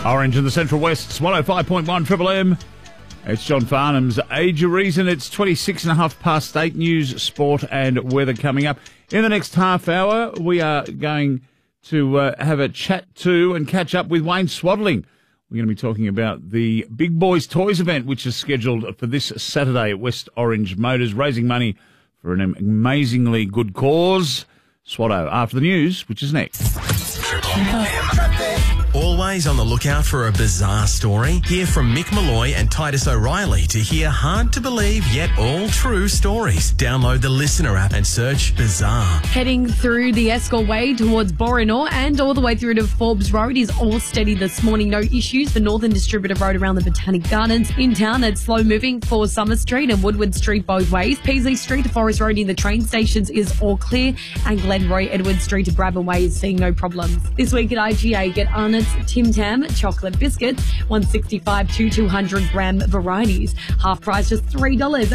Orange in the Central West, 105.1 Triple M. It's John Farnham's Age of Reason. It's 8:26 news, sport and weather coming up. In the next half hour, we are going to have a chat to and catch up with Wayne Swaddling. We're going to be talking about the Big Boys Toys event, which is scheduled for this Saturday at West Orange Motors, raising money for an amazingly good cause. Swatto, after the news, which is next. Always on the lookout for a bizarre story? Hear from Mick Malloy and Titus O'Reilly to hear hard-to-believe yet all-true stories. Download the Listener app and search Bizarre. Heading through the Escort Way towards Borinor and all the way through to Forbes Road is all steady this morning. No issues for Northern Distributor Road around the Botanic Gardens. In town, it's slow-moving for Summer Street and Woodward Street both ways. Peasley Street to Forest Road near the train stations is all clear, and Glenroy Edward Street to Brabham Way is seeing no problems. This week at IGA, get Arnott's Tim Tam chocolate biscuits, $1.65 to 200 gram varieties. Half price just $3.